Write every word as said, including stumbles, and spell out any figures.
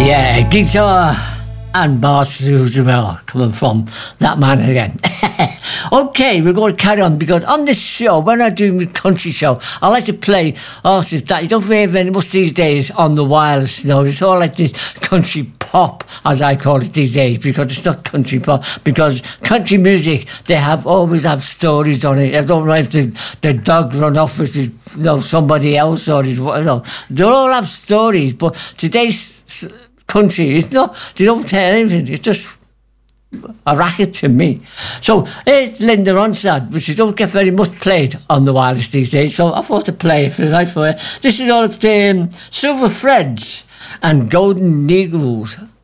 Yeah, guitar and bass as well, coming from that man again. Okay, we're going to carry on, because on this show, when I do my country show, I like to play artists that you don't hear very much these days on the wireless. You know, it's all like this country pop, as I call it these days, because it's not country pop. Because country music, they have always have stories on it. I don't know if the, the dog run off with the, you know, somebody else, or you know, they all have stories. But today's country, it's not. They don't tell anything. It's just a racket to me. So here's Linda Ronstadt, which you don't get very much played on the wireless these days. So I thought to play it for the night for you. This is all of the um, Silver Threads and Golden Eagles.